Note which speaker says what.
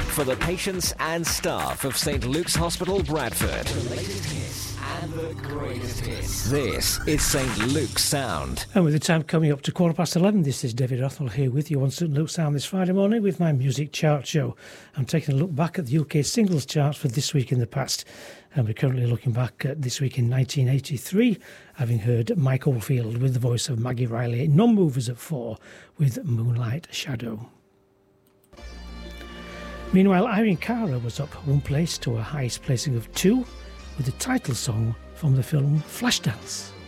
Speaker 1: for the patients and staff of St Luke's Hospital, Bradford. The latest hits and the greatest hits. This is St Luke's Sound.
Speaker 2: And with the time coming up to 11:15, this is David Rothwell here with you on St Luke's Sound this Friday morning with my music chart show. I'm taking a look back at the UK singles charts for this week in the past. And we're currently looking back at this week in 1983, having heard Mike Oldfield with the voice of Maggie Riley, Non-Movers at 4 with Moonlight Shadow. Meanwhile, Irene Cara was up one place to a highest placing of 2 with the title song from the film Flashdance.